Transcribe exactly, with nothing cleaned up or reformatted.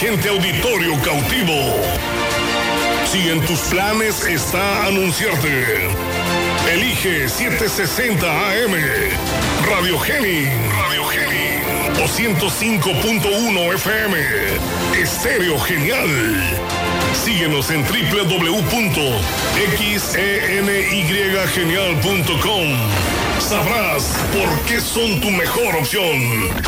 inteligente auditorio cautivo. Si en tus planes está anunciarte, elige setecientos sesenta A M, Radio Geni, Radio Geni, doscientos cinco punto uno F M, Estéreo Genial. Síguenos en doble u doble u doble u punto xeny genial punto com. Sabrás por qué son tu mejor opción.